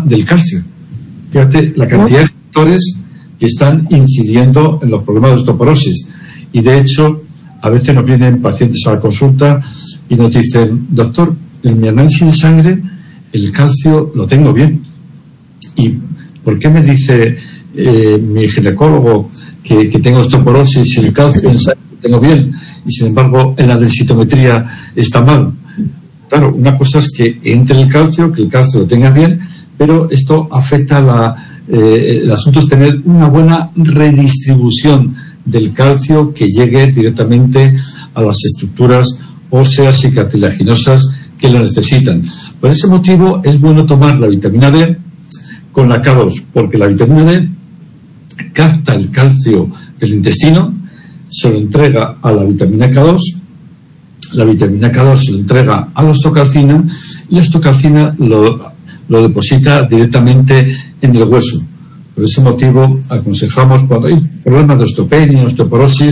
del calcio. Fíjate la cantidad de factores que están incidiendo en los problemas de osteoporosis. Y de hecho, a veces nos vienen pacientes a la consulta y nos dicen: doctor, en mi análisis de sangre el calcio lo tengo bien. ¿Y por qué me dice mi ginecólogo que tengo osteoporosis y el calcio en sangre lo tengo bien? Y sin embargo, en la densitometría está mal. Claro, una cosa es que entre el calcio, que el calcio lo tenga bien, pero esto afecta el asunto es tener una buena redistribución del calcio que llegue directamente a las estructuras óseas y cartilaginosas que lo necesitan. Por ese motivo es bueno tomar la vitamina D con la K2, porque la vitamina D capta el calcio del intestino, se lo entrega a la vitamina K2, la vitamina K2 se lo entrega a la osteocalcina y la osteocalcina lo deposita directamente en el hueso. Por ese motivo aconsejamos, cuando hay problemas de osteopenia, osteoporosis,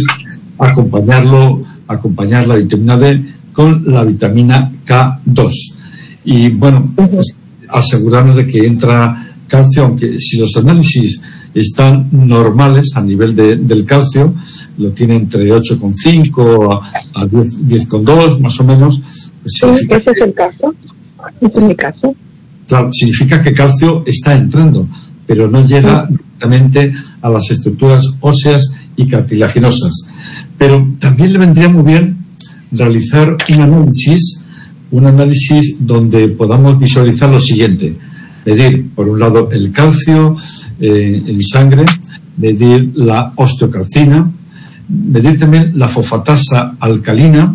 acompañar la vitamina D con la vitamina K2. Y bueno, pues, asegurarnos de que entra calcio, aunque si los análisis están normales a nivel del calcio, lo tiene entre 8,5 a 10,2 más o menos. Pues significa ¿ese es el caso? ¿Ese es mi caso? Claro, significa que calcio está entrando, pero no llega directamente a las estructuras óseas y cartilaginosas. Pero también le vendría muy bien realizar un análisis donde podamos visualizar lo siguiente: medir, por un lado, el calcio en sangre, medir la osteocalcina, medir también la fosfatasa alcalina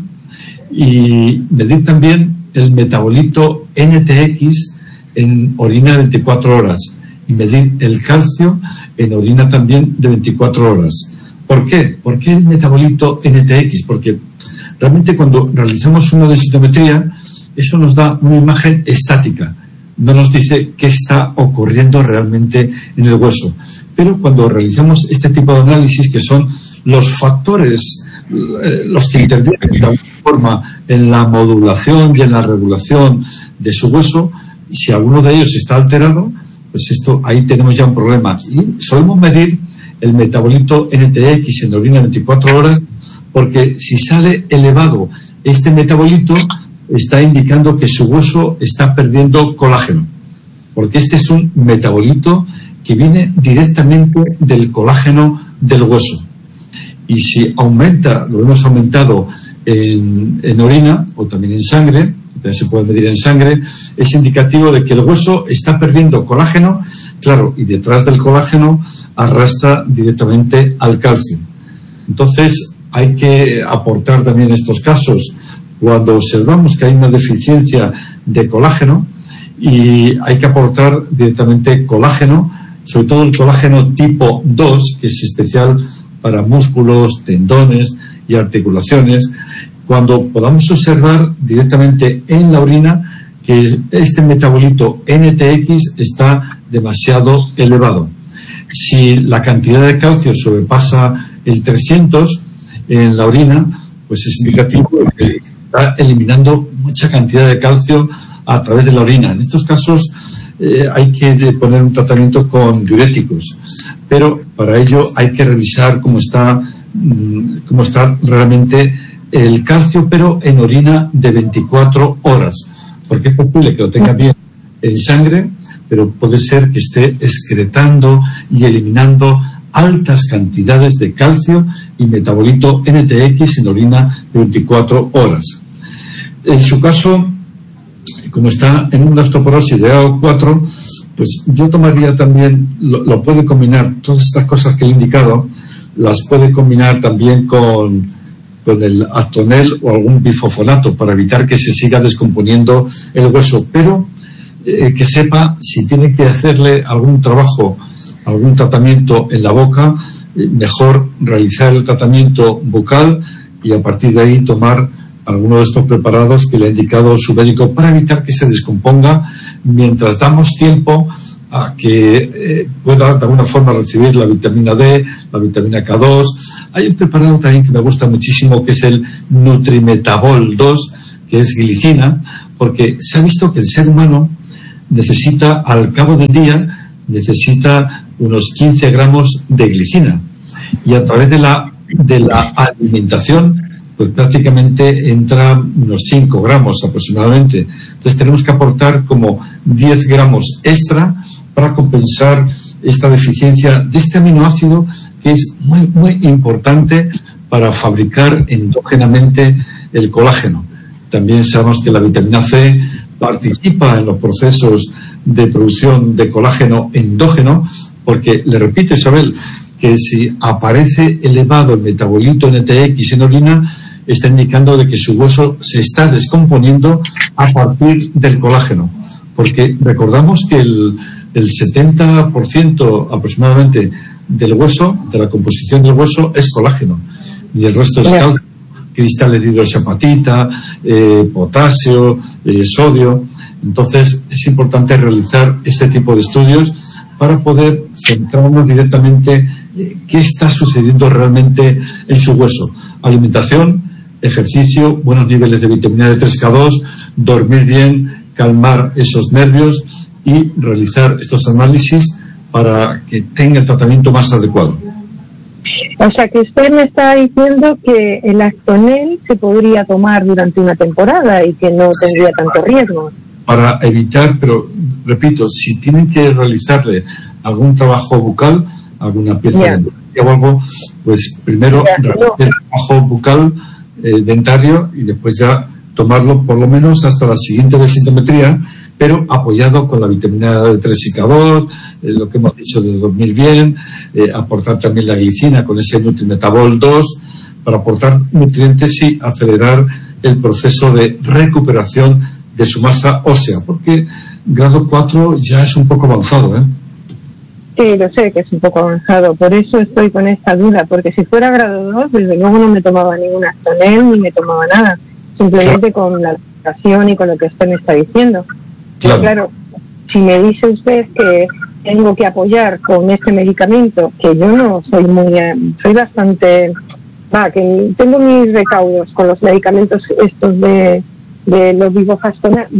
y medir también el metabolito NTX en orina de 24 horas y medir el calcio en orina también de 24 horas. ¿Por qué? ¿Por qué el metabolito NTX? Porque realmente cuando realizamos una densitometría, eso nos da una imagen estática, no nos dice qué está ocurriendo realmente en el hueso. Pero cuando realizamos este tipo de análisis, que son los factores los que intervienen de alguna forma en la modulación y en la regulación de su hueso, si alguno de ellos está alterado, pues ahí tenemos ya un problema. Y solemos medir el metabolito NTX en orina 24 horas, porque si sale elevado este metabolito, está indicando que su hueso está perdiendo colágeno, porque este es un metabolito que viene directamente del colágeno del hueso. Y si aumenta, lo hemos aumentado en orina o también en sangre, también se puede medir en sangre, es indicativo de que el hueso está perdiendo colágeno, claro, y detrás del colágeno arrastra directamente al calcio. Entonces hay que aportar también en estos casos, cuando observamos que hay una deficiencia de colágeno, y hay que aportar directamente colágeno, sobre todo el colágeno tipo 2, que es especial para músculos, tendones y articulaciones, cuando podamos observar directamente en la orina que este metabolito NTX está demasiado elevado. Si la cantidad de calcio sobrepasa el 300 en la orina, pues es indicativo de que está eliminando mucha cantidad de calcio a través de la orina. En estos casos hay que poner un tratamiento con diuréticos, pero para ello hay que revisar cómo está realmente el calcio, pero en orina de 24 horas, porque es posible que lo tenga bien en sangre, pero puede ser que esté excretando y eliminando altas cantidades de calcio y metabolito NTX en orina de 24 horas. En su caso, como está en una osteoporosis de AO4, pues yo tomaría también, lo puede combinar, todas estas cosas que he indicado, las puede combinar también con el Actonel o algún bifosfonato para evitar que se siga descomponiendo el hueso, pero que sepa si tiene que hacerle algún trabajo, algún tratamiento en la boca, mejor realizar el tratamiento bucal y a partir de ahí tomar alguno de estos preparados que le ha indicado su médico para evitar que se descomponga mientras damos tiempo a que pueda de alguna forma recibir la vitamina D, la vitamina K2. Hay un preparado también que me gusta muchísimo, que es el Nutrimetabol 2, que es glicina, porque se ha visto que el ser humano necesita, al cabo del día, necesita unos 15 gramos de glicina. Y a través de la alimentación, pues prácticamente entra unos 5 gramos aproximadamente. Entonces tenemos que aportar como 10 gramos extra para compensar esta deficiencia de este aminoácido, que es muy, muy importante para fabricar endógenamente el colágeno. También sabemos que la vitamina C participa en los procesos de producción de colágeno endógeno, porque, le repito, Isabel, que si aparece elevado el metabolito NTX en orina, está indicando de que su hueso se está descomponiendo a partir del colágeno. Porque recordamos que el 70% aproximadamente del hueso, de la composición del hueso, es colágeno. Y el resto es calcio, cristales de hidroxiapatita, potasio, sodio. Entonces es importante realizar este tipo de estudios para poder centrarnos directamente qué está sucediendo realmente en su hueso. Alimentación, ejercicio, buenos niveles de vitamina D3K2, dormir bien, calmar esos nervios y realizar estos análisis para que tenga el tratamiento más adecuado. O sea, que usted me está diciendo que el Actonel se podría tomar durante una temporada y que no tendría tanto riesgo. Para evitar, pero repito, si tienen que realizarle algún trabajo bucal, alguna pieza dentaria o algo, pues primero el trabajo bucal dentario y después ya tomarlo por lo menos hasta la siguiente densitometría, pero apoyado con la vitamina D3 y K2, lo que hemos dicho de dormir bien, aportar también la glicina con ese Nutrimetabol 2, para aportar nutrientes y acelerar el proceso de recuperación de su masa ósea, porque grado 4 ya es un poco avanzado, ¿eh? Sí, lo sé que es un poco avanzado, por eso estoy con esta duda, porque si fuera grado 2, desde luego no me tomaba ningún Actonel ni me tomaba nada, simplemente con la alimentación y con lo que usted me está diciendo. Claro, si me dice usted que tengo que apoyar con este medicamento, que yo no soy soy bastante, que tengo mis recaudos con los medicamentos estos de los bifosfonatos,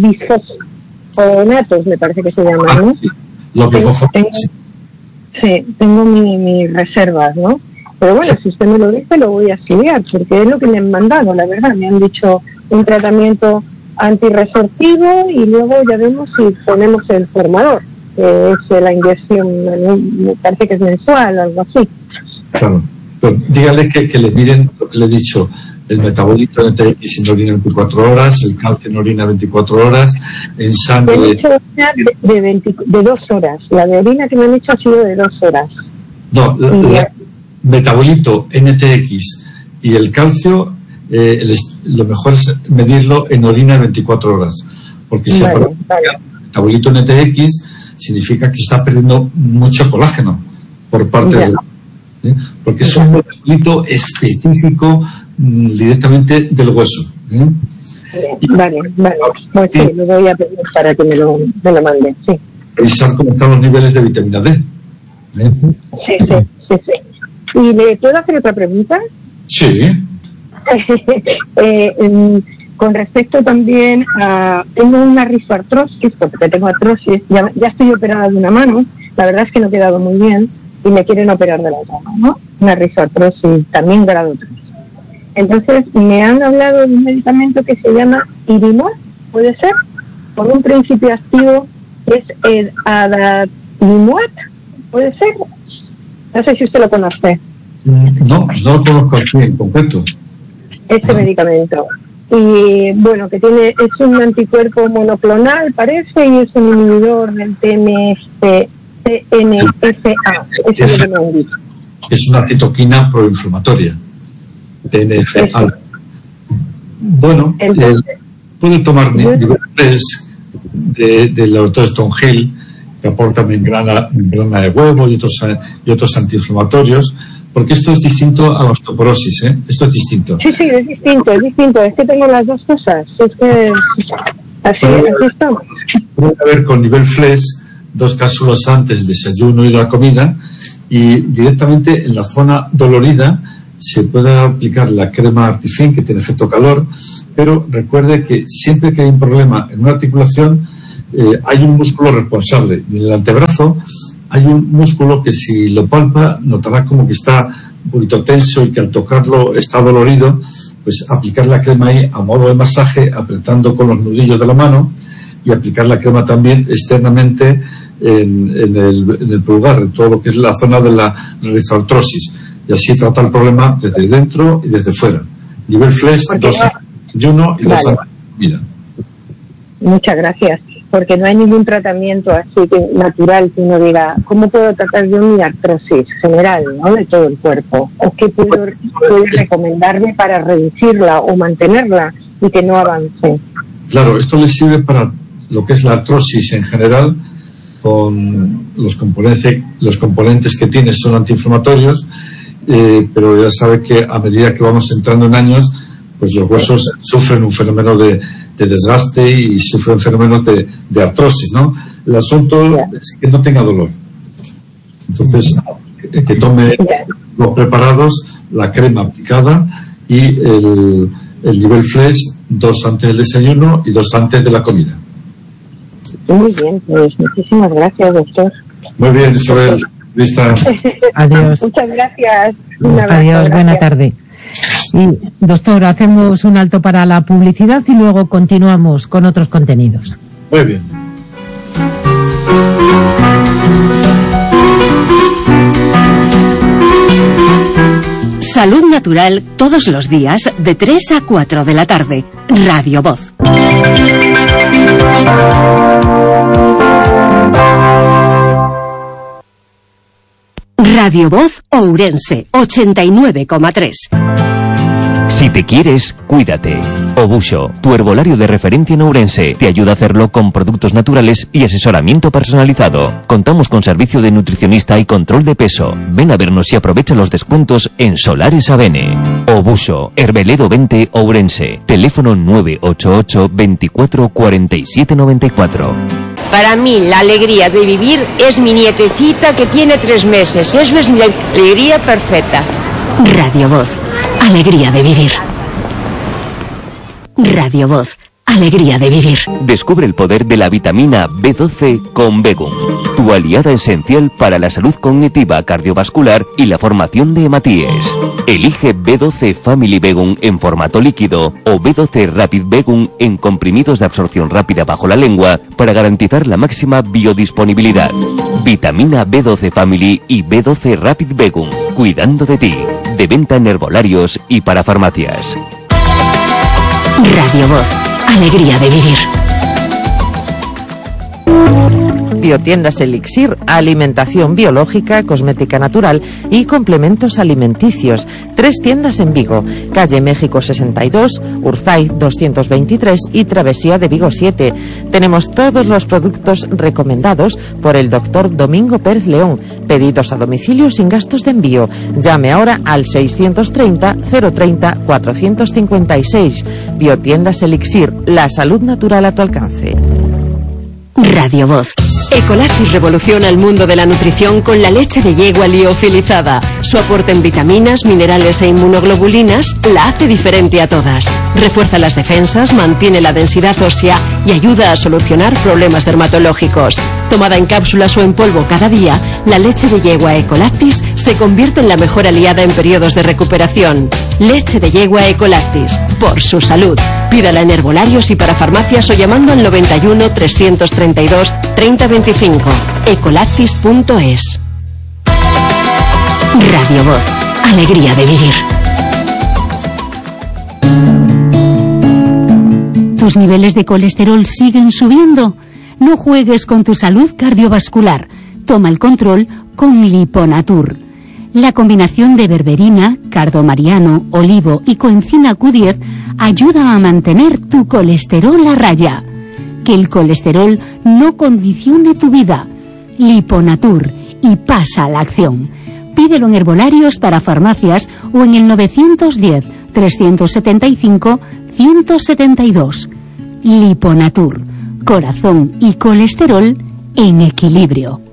me parece que se llaman, ¿no? Sí, los bifosfonatos. Sí, tengo mis reservas, ¿no? Pero bueno, si usted me lo dice, lo voy a estudiar, porque es lo que me han mandado, la verdad. Me han dicho un tratamiento antirresortivo y luego ya vemos si ponemos el formador, que es la inyección, me parece que es mensual o algo así. Claro, pero dígale que le miren lo que le he dicho, el metabolito de NTX en orina 24 horas, el calcio en orina 24 horas, en sangre... Me han hecho de 2 horas, la de orina que me han hecho ha sido de 2 horas. No, metabolito NTX y el calcio... lo mejor es medirlo en orina 24 horas, porque si el metabolito NTX significa que está perdiendo mucho colágeno por parte del porque es un metabolito específico directamente del hueso. Vale. Pues sí, lo voy a pedir para que me lo mande. Sí. Revisar cómo están los niveles de vitamina D. Sí. ¿Y le puedo hacer otra pregunta? Sí. Con respecto también a... Tengo una rizoartrosis, porque tengo artrosis, ya estoy operada de una mano, la verdad es que no he quedado muy bien, y me quieren operar de la otra mano, ¿no? Una rizoartrosis también grado 3. Entonces, me han hablado de un medicamento que se llama Irimuat, ¿puede ser? Con un principio activo que es el Adalimumab, ¿puede ser? No sé si usted lo conoce. No lo conozco así en concreto. Este medicamento. Y bueno, que es un anticuerpo monoclonal, parece, y es un inhibidor del TNFA. Eso es lo que me han dicho. Es una citoquina proinflamatoria. TNFA. Bueno, puede tomar niveles del laboratorio Stonehill, que aporta membrana de huevo y otros antiinflamatorios, porque esto es distinto a la osteoporosis, ¿eh? Esto es distinto. Sí, es distinto. Es que tengo las dos cosas. Es que así estamos. Puede haber con nivel FLES 2 cápsulas antes del desayuno y de la comida, y directamente en la zona dolorida se puede aplicar la crema Artifin, que tiene efecto calor, pero recuerde que siempre que hay un problema en una articulación, hay un músculo responsable. En el antebrazo hay un músculo que si lo palpa notará como que está un poquito tenso y que al tocarlo está dolorido. Pues aplicar la crema ahí a modo de masaje, apretando con los nudillos de la mano, y aplicar la crema también externamente en el pulgar, en todo lo que es la zona de la rizartrosis, y así tratar el problema desde dentro y desde fuera. Nivel flex, 2 y 1 y 2 años de vida. Muchas gracias, porque no hay ningún tratamiento así natural que uno diga, ¿cómo puedo tratar yo mi artrosis general, ¿no?, de todo el cuerpo? ¿O qué puede recomendarme para reducirla o mantenerla y que no avance? Claro, esto le sirve para lo que es la artrosis en general, con los componentes que tiene son antiinflamatorios, pero ya sabe que a medida que vamos entrando en años, pues los huesos sufren un fenómeno de desgaste y sufren fenómenos de artrosis, ¿no? El asunto es que no tenga dolor. Entonces, que tome los preparados, la crema aplicada y el nivel flex, 2 antes del desayuno y 2 antes de la comida. Muy bien, pues muchísimas gracias, doctor. Muy bien, Isabel. Lista. Adiós. Muchas gracias. Adiós, buena tarde. Y, doctor, hacemos un alto para la publicidad y luego continuamos con otros contenidos. Muy bien. Salud Natural todos los días de 3 a 4 de la tarde. Radio Voz. Radio Voz Ourense 89,3. Si te quieres, cuídate. Obuso, tu herbolario de referencia en Ourense, te ayuda a hacerlo con productos naturales y asesoramiento personalizado. Contamos con servicio de nutricionista y control de peso. Ven a vernos y aprovecha los descuentos en Solares Avene. Obuso, Herbeledo 20 Ourense. Teléfono 988 24 47 94. Para mí la alegría de vivir es mi nietecita que tiene 3 meses. Eso es mi alegría perfecta. Radio Voz. Alegría de vivir. Radio Voz. Alegría de vivir. Descubre el poder de la vitamina B12 con Begum, tu aliada esencial para la salud cognitiva, cardiovascular y la formación de hematíes. Elige B12 Family Begum en formato líquido o B12 Rapid Begum en comprimidos de absorción rápida bajo la lengua para garantizar la máxima biodisponibilidad. Vitamina B12 Family y B12 Rapid Begum, cuidando de ti. De venta en herbolarios y para farmacias. Radio Voz. Alegría de vivir. Biotiendas Elixir, alimentación biológica, cosmética natural y complementos alimenticios. 3 tiendas en Vigo, calle México 62, Urzay 223 y Travesía de Vigo 7. Tenemos todos los productos recomendados por el doctor Domingo Pérez León. Pedidos a domicilio sin gastos de envío. Llame ahora al 630 030 456. Biotiendas Elixir, la salud natural a tu alcance. Radio Voz. Ecolactis revoluciona el mundo de la nutrición con la leche de yegua liofilizada. Su aporte en vitaminas, minerales e inmunoglobulinas la hace diferente a todas. Refuerza las defensas, mantiene la densidad ósea y ayuda a solucionar problemas dermatológicos. Tomada en cápsulas o en polvo cada día, la leche de yegua Ecolactis se convierte en la mejor aliada en periodos de recuperación. Leche de yegua Ecolactis, por su salud. Pídala en herbolarios y para farmacias o llamando al 91 332 3025. Ecolactis.es. Radio Voz. Alegría de vivir. ¿Tus niveles de colesterol siguen subiendo? No juegues con tu salud cardiovascular. Toma el control con Liponatur. La combinación de berberina, cardomariano, olivo y coenzima Q10 ayuda a mantener tu colesterol a raya. Que el colesterol no condicione tu vida. Liponatur, y pasa a la acción. Pídelo en herbolarios para farmacias o en el 910 375 172. Liponatur, corazón y colesterol en equilibrio.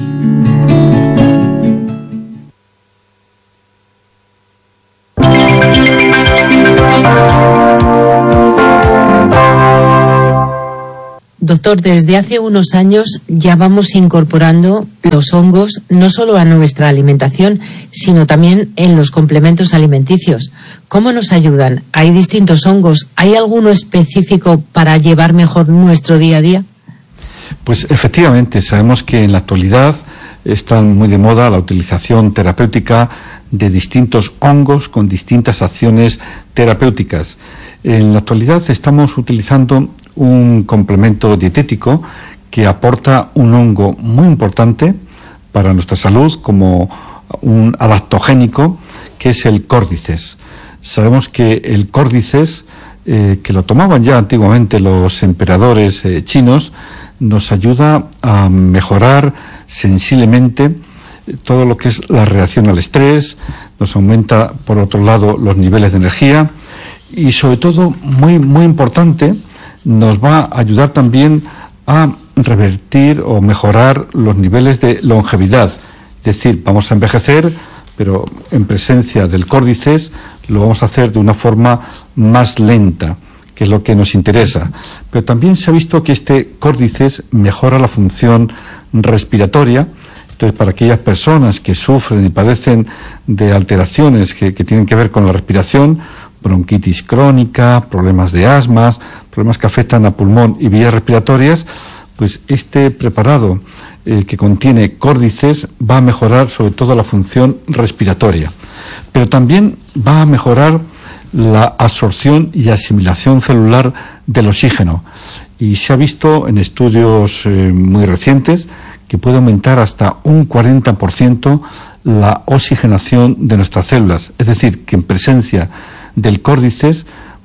Doctor, desde hace unos años ya vamos incorporando los hongos no solo a nuestra alimentación, sino también en los complementos alimenticios. ¿Cómo nos ayudan? ¿Hay distintos hongos? ¿Hay alguno específico para llevar mejor nuestro día a día? Pues efectivamente, sabemos que en la actualidad están muy de moda la utilización terapéutica de distintos hongos con distintas acciones terapéuticas. En la actualidad estamos utilizando un complemento dietético que aporta un hongo muy importante para nuestra salud como un adaptogénico, que es el córdices. Sabemos que el córdices, que lo tomaban ya antiguamente los emperadores chinos, nos ayuda a mejorar sensiblemente todo lo que es la reacción al estrés, nos aumenta, por otro lado, los niveles de energía y, sobre todo, muy, muy importante, nos va a ayudar también a revertir o mejorar los niveles de longevidad. Es decir, vamos a envejecer, pero en presencia del córdices lo vamos a hacer de una forma más lenta, que es lo que nos interesa. Pero también se ha visto que este córdices mejora la función respiratoria. Entonces, para aquellas personas que sufren y padecen de alteraciones que tienen que ver con la respiración, bronquitis crónica, problemas de asmas, problemas que afectan a pulmón y vías respiratorias, pues este preparado que contiene córdices va a mejorar sobre todo la función respiratoria. Pero también va a mejorar la absorción y asimilación celular del oxígeno. Y se ha visto en estudios muy recientes que puede aumentar hasta un 40% la oxigenación de nuestras células. Es decir, que en presencia del córdices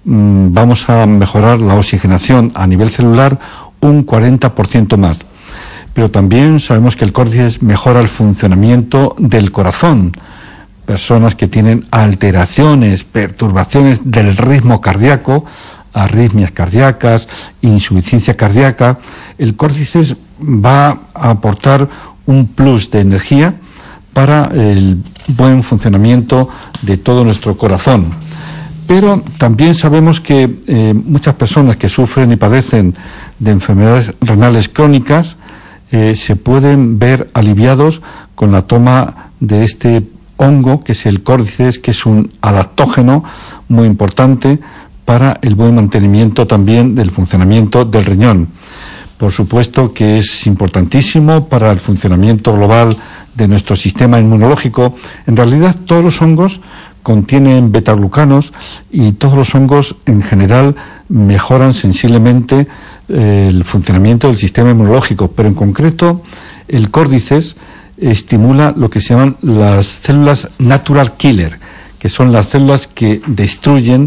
vamos a mejorar la oxigenación a nivel celular un 40% más. Pero también sabemos que el córdices mejora el funcionamiento del corazón. Personas que tienen alteraciones, perturbaciones del ritmo cardíaco, arritmias cardíacas, insuficiencia cardíaca, el córdices va a aportar un plus de energía para el buen funcionamiento de todo nuestro corazón. Pero también sabemos que muchas personas que sufren y padecen de enfermedades renales crónicas se pueden ver aliviados con la toma de este hongo, que es el córdices, que es un adaptógeno muy importante para el buen mantenimiento también del funcionamiento del riñón. Por supuesto que es importantísimo para el funcionamiento global de nuestro sistema inmunológico. En realidad, todos los hongos contienen betaglucanos y todos los hongos en general mejoran sensiblemente el funcionamiento del sistema inmunológico, pero en concreto el córdices estimula lo que se llaman las células natural killer, que son las células que destruyen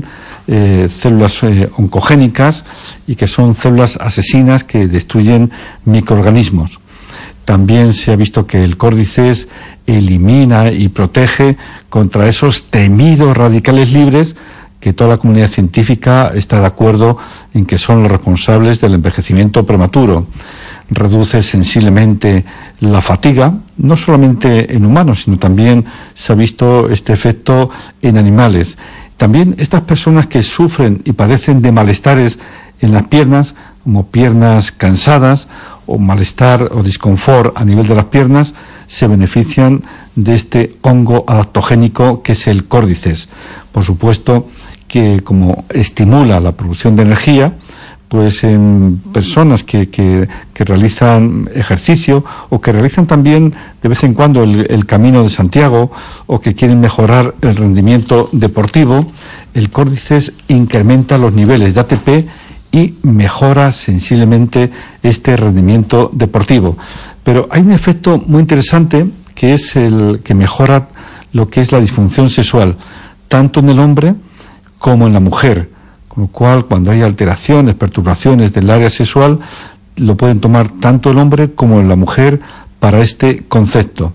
células oncogénicas y que son células asesinas que destruyen microorganismos. También se ha visto que el córdices elimina y protege contra esos temidos radicales libres que toda la comunidad científica está de acuerdo en que son los responsables del envejecimiento prematuro. Reduce sensiblemente la fatiga, no solamente en humanos, sino también se ha visto este efecto en animales. También estas personas que sufren y padecen de malestares en las piernas, como piernas cansadas o malestar o disconfort a nivel de las piernas, se benefician de este hongo adaptogénico que es el córdices. Por supuesto que como estimula la producción de energía, pues en personas que realizan ejercicio o que realizan también de vez en cuando el Camino de Santiago o que quieren mejorar el rendimiento deportivo, el córdices incrementa los niveles de ATP y mejora sensiblemente este rendimiento deportivo. Pero hay un efecto muy interesante que es el que mejora lo que es la disfunción sexual, tanto en el hombre como en la mujer. Con lo cual, cuando hay alteraciones, perturbaciones del área sexual, lo pueden tomar tanto el hombre como la mujer para este concepto.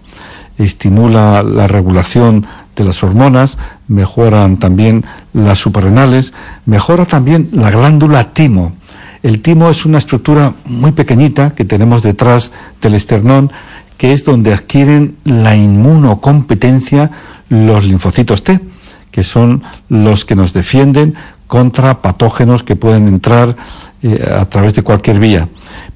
Estimula la regulación de las hormonas, mejoran también las suprarrenales, mejora también la glándula timo. El timo es una estructura muy pequeñita que tenemos detrás del esternón, que es donde adquieren la inmunocompetencia los linfocitos T, que son los que nos defienden contra patógenos que pueden entrar a través de cualquier vía.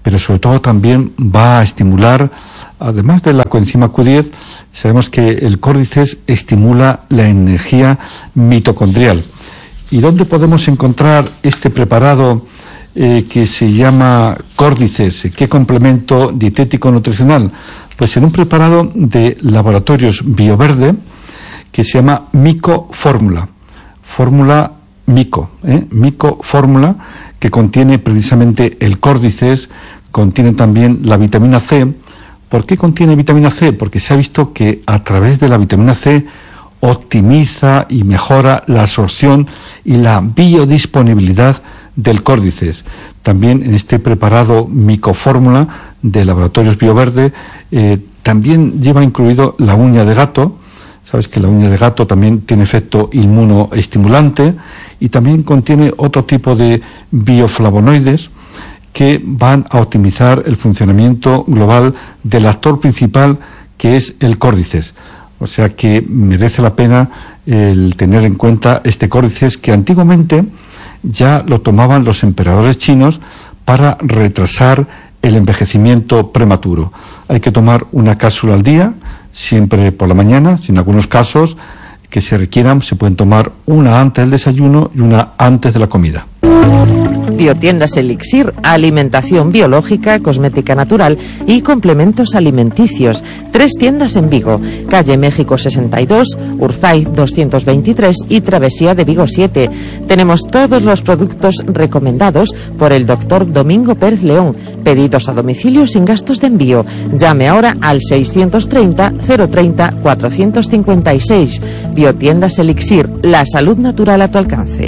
pero sobre todo también va a estimular, además de la coenzima Q10, sabemos que el córdices estimula la energía mitocondrial. ¿Y dónde podemos encontrar este preparado que se llama córdices? ¿Qué complemento dietético nutricional? Pues en un preparado de Laboratorios Bioverde que se llama Mico Fórmula. Fórmula Mico, Mico Fórmula, que contiene precisamente el córdices, contiene también la vitamina C. ¿Por qué contiene vitamina C? Porque se ha visto que a través de la vitamina C optimiza y mejora la absorción y la biodisponibilidad del córdices. También en este preparado Micofórmula de Laboratorios Bioverde también lleva incluido la uña de gato. Sabes que la uña de gato también tiene efecto inmunoestimulante y también contiene otro tipo de bioflavonoides que van a optimizar el funcionamiento global del actor principal, que es el córdices. O sea que merece la pena el tener en cuenta este córdices, que antiguamente ya lo tomaban los emperadores chinos para retrasar el envejecimiento prematuro. Hay que tomar una cápsula al día, siempre por la mañana. Si en algunos casos que se requieran, se pueden tomar una antes del desayuno y una antes de la comida. Biotiendas Elixir, alimentación biológica, cosmética natural y complementos alimenticios. 3 tiendas en Vigo, calle México 62, Urzaiz 223 y Travesía de Vigo 7. Tenemos todos los productos recomendados por el doctor Domingo Pérez León. Pedidos a domicilio sin gastos de envío. Llame ahora al 630 030 456. Biotiendas Elixir, la salud natural a tu alcance.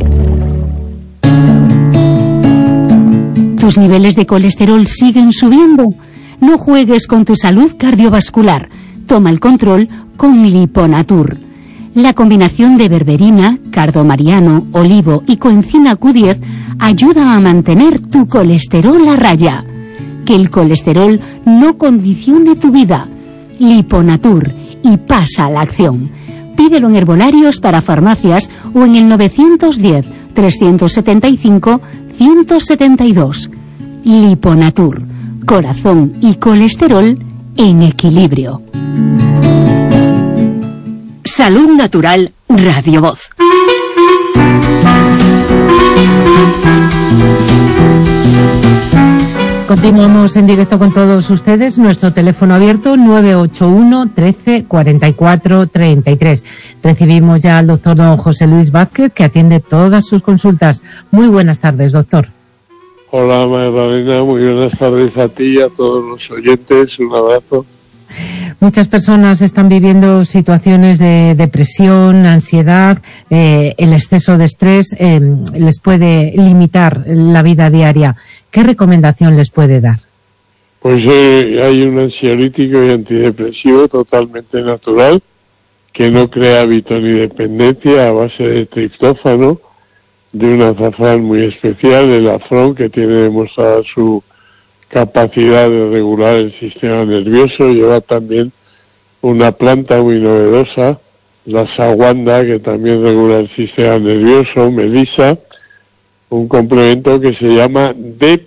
¿Tus niveles de colesterol siguen subiendo? No juegues con tu salud cardiovascular. Toma el control con Liponatur. La combinación de berberina, cardomariano, olivo y coenzima Q10 ayuda a mantener tu colesterol a raya. Que el colesterol no condicione tu vida. Liponatur, y pasa a la acción. Pídelo en herbolarios para farmacias o en el 910 375 172. Liponatur, corazón y colesterol en equilibrio. Salud Natural, Radio Voz. Continuamos en directo con todos ustedes. Nuestro teléfono abierto 981 13 44 33. Recibimos ya al doctor don José Luis Vázquez, que atiende todas sus consultas. Muy buenas tardes, doctor. Hola, Magdalena, muy buenas tardes a ti y a todos los oyentes. Un abrazo. Muchas personas están viviendo situaciones de depresión, ansiedad, el exceso de estrés les puede limitar la vida diaria. ¿Qué recomendación les puede dar? Pues hay un ansiolítico y antidepresivo totalmente natural que no crea hábito ni dependencia, a base de triptófano, de un azafrán muy especial, el afrón, que tiene demostrada su capacidad de regular el sistema nervioso. Lleva también una planta muy novedosa, la saguanda, que también regula el sistema nervioso, melisa, un complemento que se llama D+.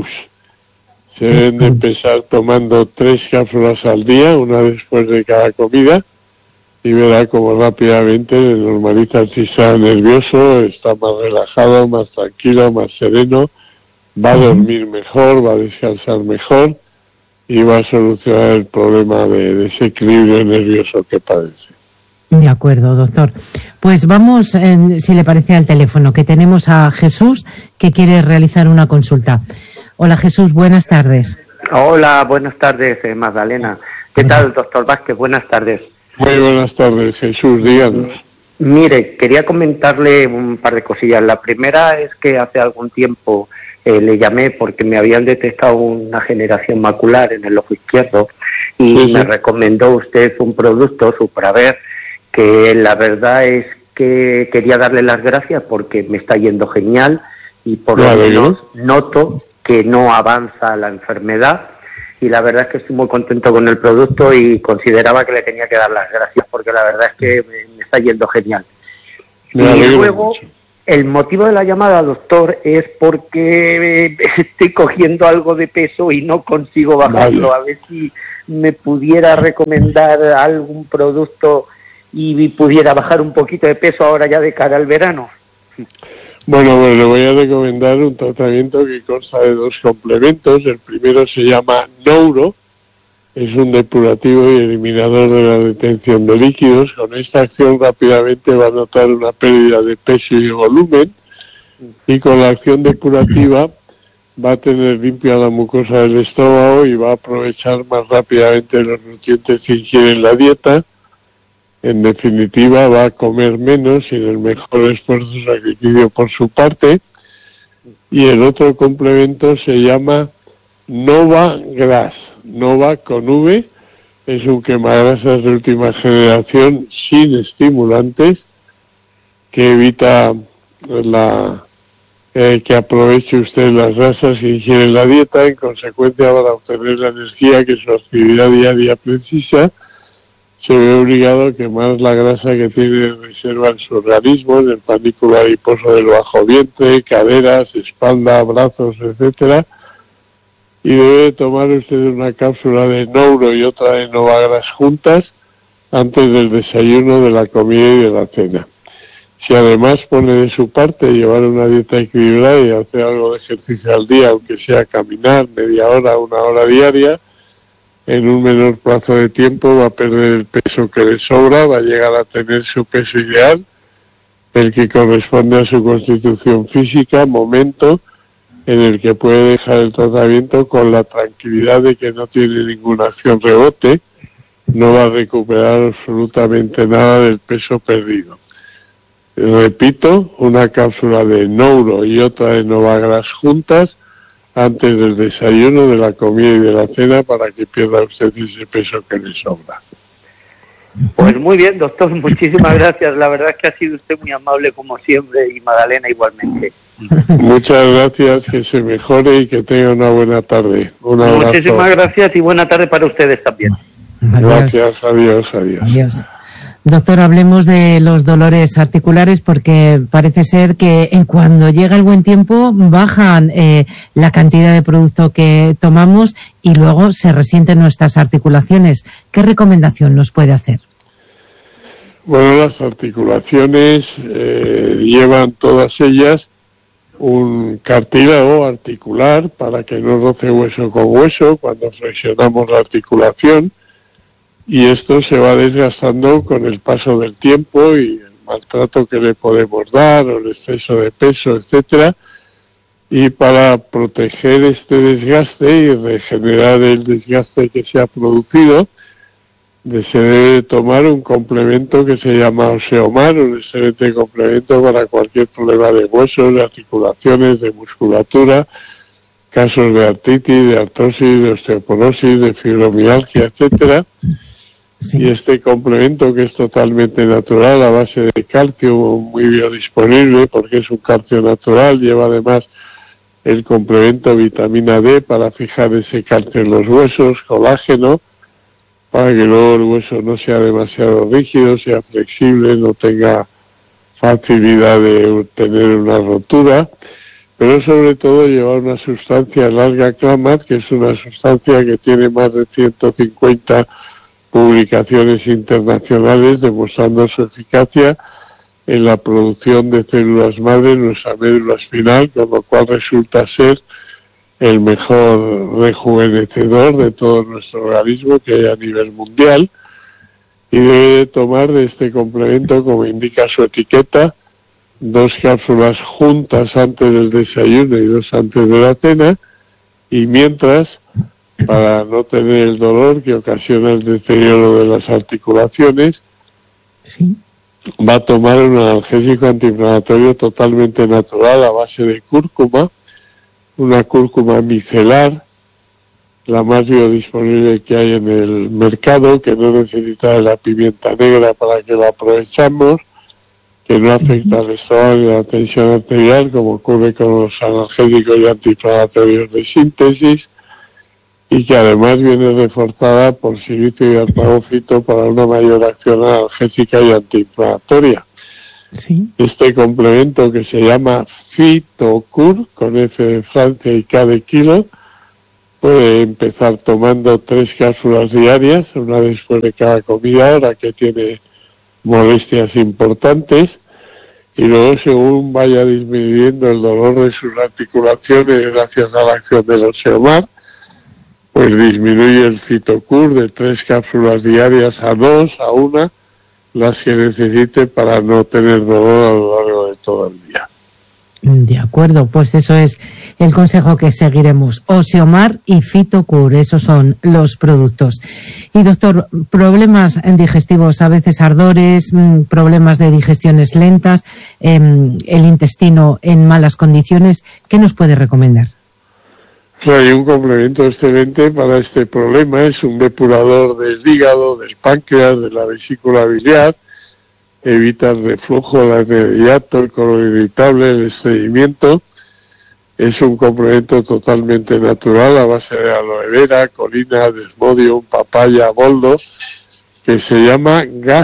Se deben de empezar tomando 3 cápsulas al día, una después de cada comida, y verá cómo rápidamente le normaliza el sistema nervioso, está más relajado, más tranquilo, más sereno, va a dormir mejor, va a descansar mejor y va a solucionar el problema de desequilibrio nervioso que padece. De acuerdo, doctor. Pues vamos, si le parece, al teléfono, que tenemos a Jesús, que quiere realizar una consulta. Hola, Jesús, buenas tardes. Hola, buenas tardes, Magdalena. ¿Qué tal, doctor Vázquez? Buenas tardes. Muy buenas tardes, Jesús, díganos. Mire, quería comentarle un par de cosillas. La primera es que hace algún tiempo le llamé porque me habían detectado una generación macular en el ojo izquierdo y me recomendó usted un producto, Supraver, que la verdad es que quería darle las gracias porque me está yendo genial y por lo menos noto que no avanza la enfermedad, y la verdad es que estoy muy contento con el producto y consideraba que le tenía que dar las gracias porque la verdad es que me está yendo genial. Y luego El motivo de la llamada, doctor, es porque estoy cogiendo algo de peso y no consigo bajarlo. A ver si me pudiera recomendar algún producto y pudiera bajar un poquito de peso ahora ya de cara al verano. Bueno, le voy a recomendar un tratamiento que consta de 2 complementos. El primero se llama Nouro, es un depurativo y eliminador de la retención de líquidos. Con esta acción rápidamente va a notar una pérdida de peso y de volumen, y con la acción depurativa va a tener limpia la mucosa del estómago y va a aprovechar más rápidamente los nutrientes que ingiere en la dieta. En definitiva, va a comer menos sin el mejor esfuerzo y sacrificio por su parte. Y el otro complemento se llama Nova Gras. Nova con V, es un quemagrasas de última generación sin estimulantes, que evita que aproveche usted las grasas que ingiere en la dieta. En consecuencia, para obtener la energía que su actividad diaria precisa, se ve obligado a quemar la grasa que tiene en reserva en su organismo, en el panículo adiposo del bajo vientre, caderas, espalda, brazos, etcétera. Y debe tomar usted una cápsula de Nouro y otra de Novagras juntas antes del desayuno, de la comida y de la cena. Si además pone de su parte llevar una dieta equilibrada y hacer algo de ejercicio al día, aunque sea caminar media hora, 1 hora diaria, en un menor plazo de tiempo va a perder el peso que le sobra, va a llegar a tener su peso ideal, el que corresponde a su constitución física, momento en el que puede dejar el tratamiento con la tranquilidad de que no tiene ninguna acción rebote, no va a recuperar absolutamente nada del peso perdido. Repito, una cápsula de Nouro y otra de Novagras juntas antes del desayuno, de la comida y de la cena, para que pierda usted ese peso que le sobra. Pues muy bien, doctor, muchísimas gracias. La verdad es que ha sido usted muy amable como siempre, y Magdalena igualmente. Muchas gracias, que se mejore y que tenga una buena tarde. Un abrazo. Muchísimas gracias y buena tarde para ustedes también. Gracias, adiós. Adiós. Doctor, hablemos de los dolores articulares, porque parece ser que cuando llega el buen tiempo bajan la cantidad de producto que tomamos y luego se resienten nuestras articulaciones. ¿Qué recomendación nos puede hacer? Bueno, las articulaciones llevan todas ellas un cartílago articular para que no roce hueso con hueso cuando flexionamos la articulación, y esto se va desgastando con el paso del tiempo y el maltrato que le podemos dar, o el exceso de peso, etcétera. Y para proteger este desgaste y regenerar el desgaste que se ha producido, se debe tomar un complemento que se llama Oseomar, un excelente complemento para cualquier problema de huesos, de articulaciones, de musculatura, casos de artritis, de artrosis, de osteoporosis, de fibromialgia, etcétera. Sí. Y este complemento, que es totalmente natural, a base de calcio, muy biodisponible porque es un calcio natural, lleva además el complemento vitamina D para fijar ese calcio en los huesos, colágeno, para que luego el hueso no sea demasiado rígido, sea flexible, no tenga facilidad de tener una rotura, pero sobre todo lleva una sustancia larga Clamat, que es una sustancia que tiene más de 150 publicaciones internacionales demostrando su eficacia en la producción de células madre en nuestra médula espinal, con lo cual resulta ser el mejor rejuvenecedor de todo nuestro organismo que hay a nivel mundial, y debe tomar de este complemento, como indica su etiqueta, 2 cápsulas juntas antes del desayuno y 2 antes de la cena, y mientras, para no tener el dolor que ocasiona el deterioro de las articulaciones, ¿sí?, va a tomar un analgésico antiinflamatorio totalmente natural a base de cúrcuma, una cúrcuma micelar, la más biodisponible que hay en el mercado, que no necesita de la pimienta negra para que la aprovechamos, que no afecta al estómago ni a la tensión arterial, como ocurre con los analgésicos y antiinflamatorios de síntesis, y que además viene reforzada por silicio y arpagófito para una mayor acción analgésica y antiinflamatoria. Sí. Este complemento que se llama Fitocur, con F de Francia y K de kilo, puede empezar tomando 3 cápsulas diarias, una después de cada comida, ahora que tiene molestias importantes, y luego según vaya disminuyendo el dolor de sus articulaciones gracias a la acción del Osteomar, pues disminuye el Fitocur de 3 cápsulas diarias a 2, a 1, las que necesite para no tener dolor a lo largo de todo el día. De acuerdo, pues eso es el consejo que seguiremos. Osteomar y Fitocur, esos son los productos. Y doctor, problemas digestivos, a veces ardores, problemas de digestiones lentas, el intestino en malas condiciones, ¿qué nos puede recomendar? Hay un complemento excelente para este problema, es un depurador del hígado, del páncreas, de la vesícula biliar, evita el reflujo, el inmediato, el colon irritable, el estreñimiento. Es un complemento totalmente natural a base de aloe vera, colina, desmodium, papaya, boldo, que se llama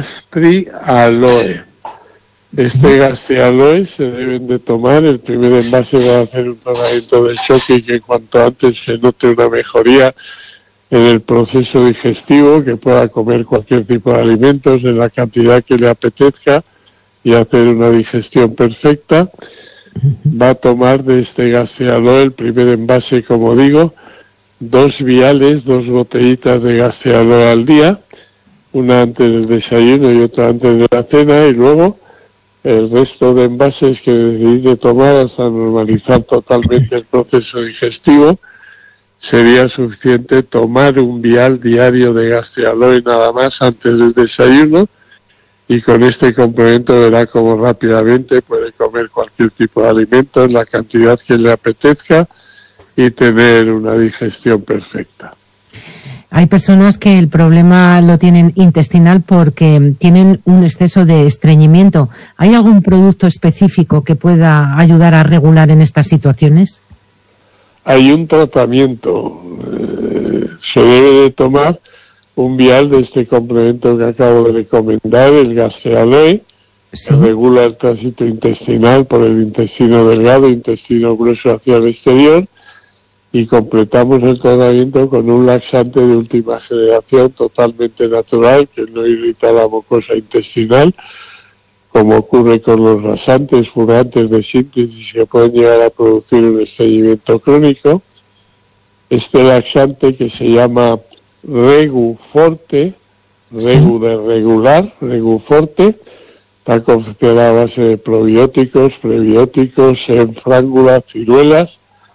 Gastrialoe. Este Gastrialoe se deben de tomar, el primer envase va a hacer un tratamiento de choque y que cuanto antes se note una mejoría en el proceso digestivo, que pueda comer cualquier tipo de alimentos en la cantidad que le apetezca y hacer una digestión perfecta. Va a tomar de este Gastrialoe el primer envase, como digo, 2 viales, 2 botellitas de Gastrialoe al día, una antes del desayuno y otra antes de la cena, y luego el resto de envases que necesite tomar hasta normalizar totalmente el proceso digestivo. Sería suficiente tomar un vial diario de Gastrialoe nada más antes del desayuno, y con este complemento verá cómo rápidamente puede comer cualquier tipo de alimento en la cantidad que le apetezca y tener una digestión perfecta. Hay personas que el problema lo tienen intestinal porque tienen un exceso de estreñimiento. ¿Hay algún producto específico que pueda ayudar a regular en estas situaciones? Hay un tratamiento, se debe de tomar un vial de este complemento que acabo de recomendar, el Gastrialoe, que regula el tránsito intestinal por el intestino delgado, intestino grueso hacia el exterior, y completamos el tratamiento con un laxante de última generación totalmente natural que no irrita la mucosa intestinal, como ocurre con los laxantes, furantes de síntesis que pueden llegar a producir un estreñimiento crónico. Este laxante, que se llama Reguforte, Regu de regular, Reguforte, está confeccionado a base de probióticos, prebióticos, enfrángula, ciruelas,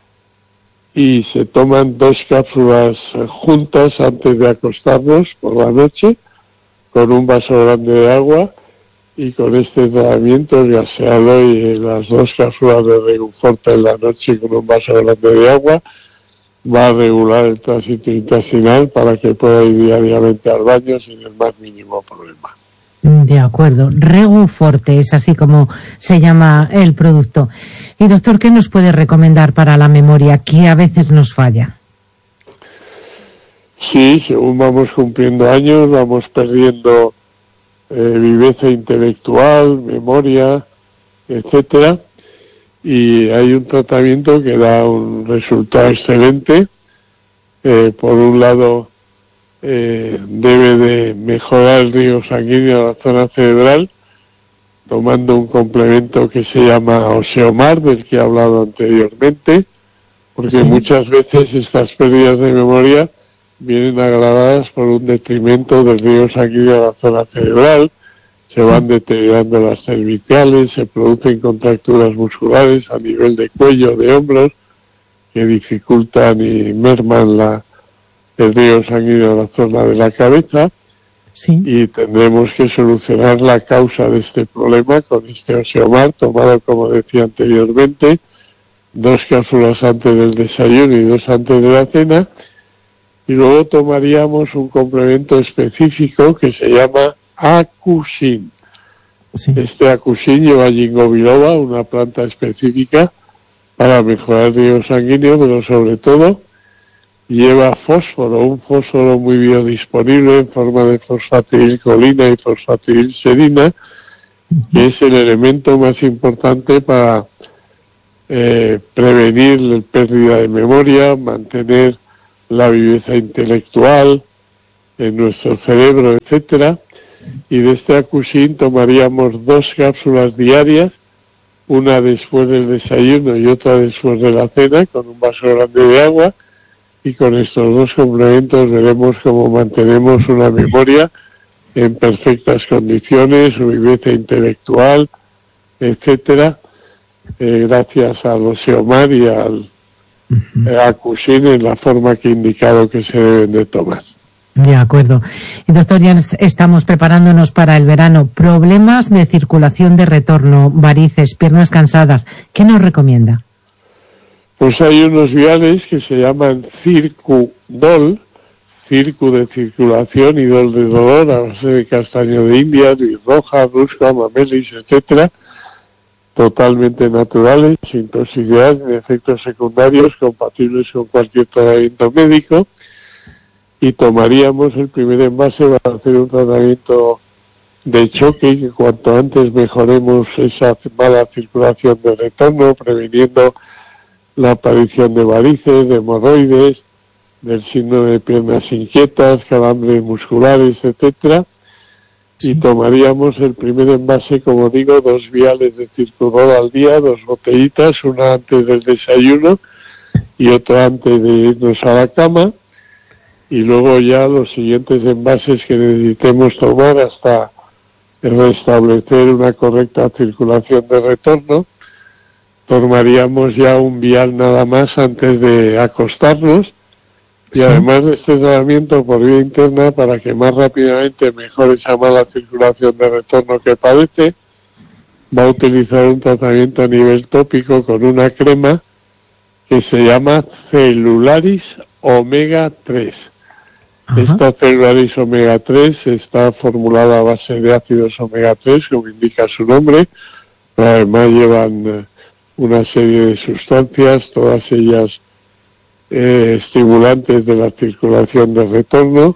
y se toman 2 cápsulas juntas antes de acostarnos por la noche, con un vaso grande de agua, y con este tratamiento, el Gastrialoe y las 2 cápsulas de Reguforte en la noche con un vaso grande de agua, va a regular el tránsito intestinal para que pueda ir diariamente al baño sin el más mínimo problema. De acuerdo. Reguforte es así como se llama el producto. Y doctor, ¿qué nos puede recomendar para la memoria, que a veces nos falla? Sí, según vamos cumpliendo años, vamos perdiendo viveza intelectual, memoria, etcétera, y hay un tratamiento que da un resultado excelente. Por un lado, debe de mejorar el riego sanguíneo de la zona cerebral, tomando un complemento que se llama Osteomar, del que he hablado anteriormente, porque muchas veces estas pérdidas de memoria vienen agravadas por un detrimento del riego sanguíneo de la zona cerebral. Se van deteriorando las cervicales, se producen contracturas musculares a nivel de cuello, de hombros, que dificultan y merman el riego sanguíneo de la zona de la cabeza. Y tendremos que solucionar la causa de este problema con este Osteomar, tomado, como decía anteriormente, 2 cápsulas antes del desayuno y 2 antes de la cena, y luego tomaríamos un complemento específico que se llama Acusin. Este Acusin lleva ginkgo biloba, una planta específica para mejorar el riego sanguíneo, pero sobre todo lleva fósforo, un fósforo muy biodisponible en forma de fosfatidilcolina y fosfatidilserina, que es el elemento más importante para prevenir la pérdida de memoria, mantener la viveza intelectual en nuestro cerebro, etcétera. Y de este Acusin tomaríamos 2 cápsulas diarias, una después del desayuno y otra después de la cena, con un vaso grande de agua, y con estos 2 complementos veremos cómo mantenemos una memoria en perfectas condiciones, su viveza intelectual, etcétera, gracias al Oseomar y al Acusin en la forma que he indicado que se deben de tomar. De acuerdo. Y doctor, ya estamos preparándonos para el verano. Problemas de circulación de retorno, varices, piernas cansadas. ¿Qué nos recomienda? Pues hay unos viales que se llaman Circudol, Circu de circulación y Dol de dolor, a base de castaño de India, nuez roja, rusca, mamelis, etcétera, totalmente naturales, sin toxicidad ni efectos secundarios, compatibles con cualquier tratamiento médico. Y tomaríamos el primer envase para hacer un tratamiento de choque, que cuanto antes mejoremos esa mala circulación de retorno, previniendo la aparición de varices, de hemorroides, del síndrome de piernas inquietas, calambres musculares, etcétera. Y tomaríamos el primer envase, como digo, 2 viales de Circudol al día, 2 botellitas, una antes del desayuno y otra antes de irnos a la cama. Y luego ya los siguientes envases que necesitemos tomar hasta restablecer una correcta circulación de retorno. Tomaríamos ya un vial nada más antes de acostarnos, y además de este tratamiento por vía interna, para que más rápidamente mejore esa mala circulación de retorno que padece, va a utilizar un tratamiento a nivel tópico con una crema que se llama Celularis Omega 3. Esta Celularis Omega 3 está formulada a base de ácidos omega 3, como indica su nombre, pero además llevan una serie de sustancias, todas ellas estimulantes de la circulación de retorno,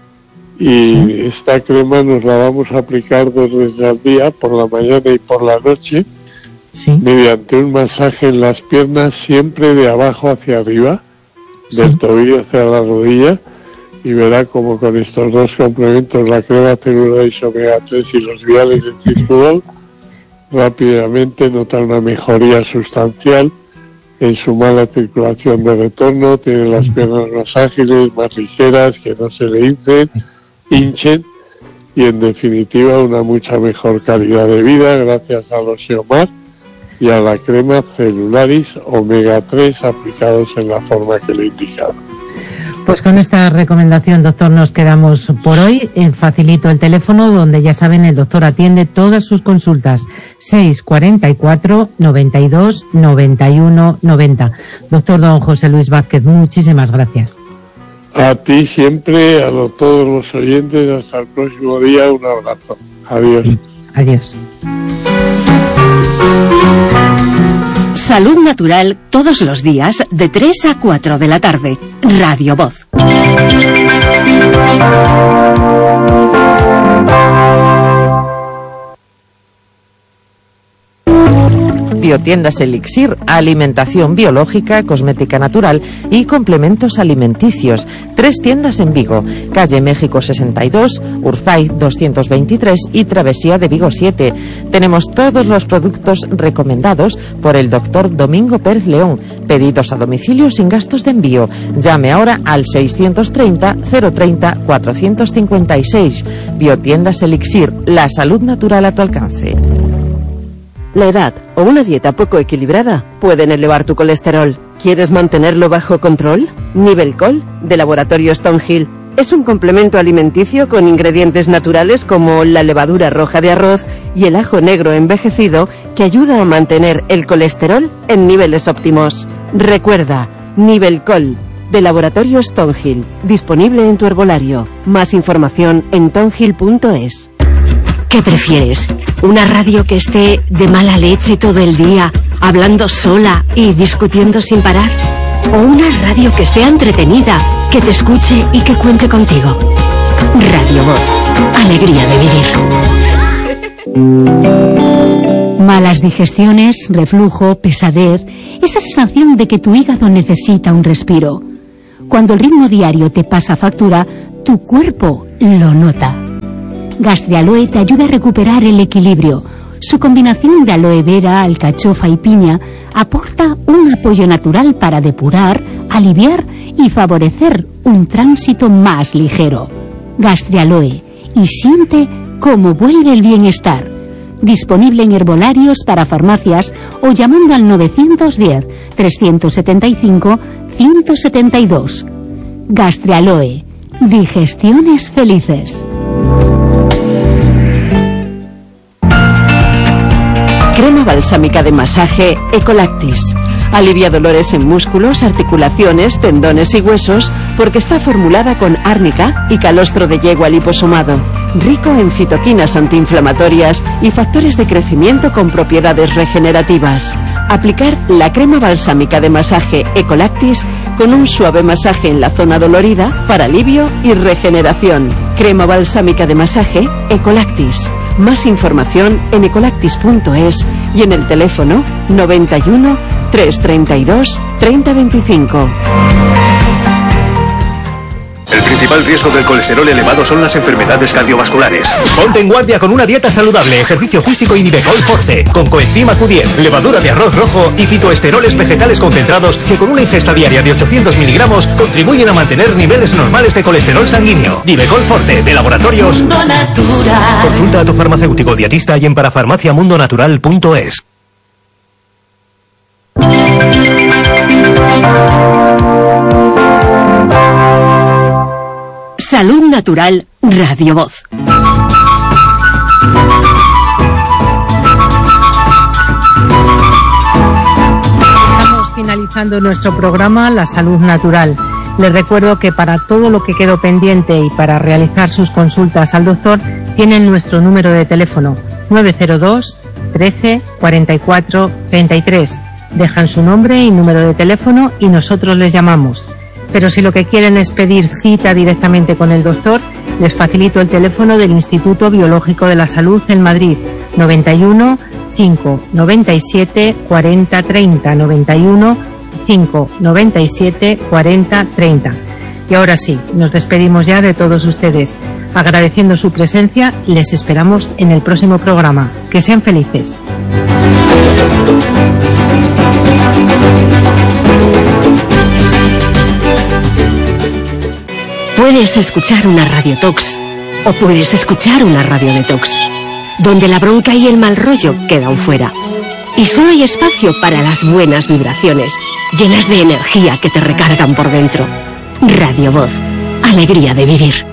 y esta crema nos la vamos a aplicar 2 veces al día, por la mañana y por la noche, mediante un masaje en las piernas, siempre de abajo hacia arriba, del tobillo hacia la rodilla, y verá como con estos 2 complementos, la crema Celularis Omega 3 y los viales de Circudol, rápidamente nota una mejoría sustancial en su mala circulación de retorno, tiene las piernas más ágiles, más ligeras, que no se le hinchen, y en definitiva una mucha mejor calidad de vida gracias al Oseomar y a la crema Celularis Omega 3 aplicados en la forma que le he indicado. Pues con esta recomendación, doctor, nos quedamos por hoy. Facilito el teléfono donde, ya saben, el doctor atiende todas sus consultas. 644 92 91 90. Doctor don José Luis Vázquez, muchísimas gracias. A ti siempre, a todos los oyentes, hasta el próximo día, un abrazo. Adiós. Adiós. Salud Natural todos los días de 3 a 4 de la tarde. Radio Voz. Biotiendas Elixir, alimentación biológica, cosmética natural y complementos alimenticios. 3 tiendas en Vigo, calle México 62, Urzaiz 223 y Travesía de Vigo 7. Tenemos todos los productos recomendados por el doctor Domingo Pérez León. Pedidos a domicilio sin gastos de envío. Llame ahora al 630 030 456. Biotiendas Elixir, la salud natural a tu alcance. La edad o una dieta poco equilibrada pueden elevar tu colesterol. ¿Quieres mantenerlo bajo control? Nivelcol, de Laboratorio Stonehill, es un complemento alimenticio con ingredientes naturales como la levadura roja de arroz y el ajo negro envejecido, que ayuda a mantener el colesterol en niveles óptimos. Recuerda, Nivelcol, de Laboratorio Stonehill, disponible en tu herbolario. Más información en tonhill.es. ¿Qué prefieres? ¿Una radio que esté de mala leche todo el día, hablando sola y discutiendo sin parar? ¿O una radio que sea entretenida, que te escuche y que cuente contigo? Radio Voz. Alegría de vivir. Malas digestiones, reflujo, pesadez, esa sensación de que tu hígado necesita un respiro. Cuando el ritmo diario te pasa factura, tu cuerpo lo nota. Gastrialoe te ayuda a recuperar el equilibrio. Su combinación de aloe vera, alcachofa y piña aporta un apoyo natural para depurar, aliviar y favorecer un tránsito más ligero. Gastrialoe, y siente cómo vuelve el bienestar. Disponible en herbolarios para farmacias o llamando al 910-375-172. Gastrialoe, digestiones felices. Crema balsámica de masaje Ecolactis. Alivia dolores en músculos, articulaciones, tendones y huesos porque está formulada con árnica y calostro de yegua liposomado. Rico en fitoquinas antiinflamatorias y factores de crecimiento con propiedades regenerativas. Aplicar la crema balsámica de masaje Ecolactis con un suave masaje en la zona dolorida para alivio y regeneración. Crema balsámica de masaje Ecolactis. Más información en ecolactis.es y en el teléfono 91 332 3025. El principal riesgo del colesterol elevado son las enfermedades cardiovasculares. Ponte en guardia con una dieta saludable, ejercicio físico y Nivecol Forte, con coenzima Q10, levadura de arroz rojo y fitoesteroles vegetales concentrados que con una ingesta diaria de 800 miligramos contribuyen a mantener niveles normales de colesterol sanguíneo. Nivecol Forte, de Laboratorios Mundo Natural. Consulta a tu farmacéutico dietista y en parafarmaciamundonatural.es. Salud Natural, Radio Voz. Estamos finalizando nuestro programa La Salud Natural. Les recuerdo que para todo lo que quedó pendiente y para realizar sus consultas al doctor, tienen nuestro número de teléfono 902 13 44 33. Dejan su nombre y número de teléfono y nosotros les llamamos. Pero si lo que quieren es pedir cita directamente con el doctor, les facilito el teléfono del Instituto Biológico de la Salud en Madrid, 91 5 97 40 30, 91 5 97 40 30. Y ahora sí, nos despedimos ya de todos ustedes. Agradeciendo su presencia, les esperamos en el próximo programa. Que sean felices. Puedes escuchar una radiotox o puedes escuchar una radio detox, donde la bronca y el mal rollo quedan fuera. Y solo hay espacio para las buenas vibraciones, llenas de energía que te recargan por dentro. Radio Voz, alegría de vivir.